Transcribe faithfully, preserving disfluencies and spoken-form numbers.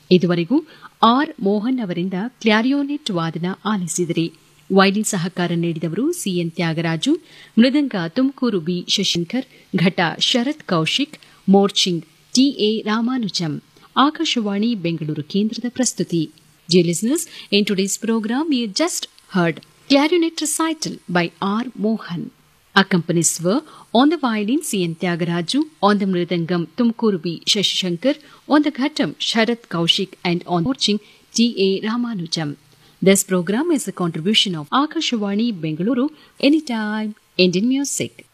ಇದುವರೆಗೂ ಆರ್ ಮೋಹನ್ ಅವರಿಂದ ಕ್ಲಾರಿಯೋನೆಟ್ ವಾದನ ಆಲಿಸಿದಿರಿ. ವೈಲಿನ್ ಸಹಕಾರ ನೀಡಿದವರು ಸಿಎನ್ ತ್ಯಾಗರಾಜು, ಮೃದಂಗ ತುಮಕೂರು ಬಿ ಶಶಂಕರ್, ಘಟ ಶರತ್ ಕೌಶಿಕ್, ಮೋರ್ಚಿಂಗ್ ಟಿಎ ರಾಮಾನುಜಂ. ಆಕಾಶವಾಣಿ ಬೆಂಗಳೂರು ಕೇಂದ್ರದ ಪ್ರಸ್ತುತಿ. Dear listeners, in today's program you just heard clarinet recital by R. Mohan. Accompanies were on the violin C N Tyagaraju, on the mridangam Tumkuru B Shashankar, on the ghatam Sharat Kaushik, and on murching T A Ramanujam. This program is a contribution of Akashvani Bengaluru, Anytime Indian Music.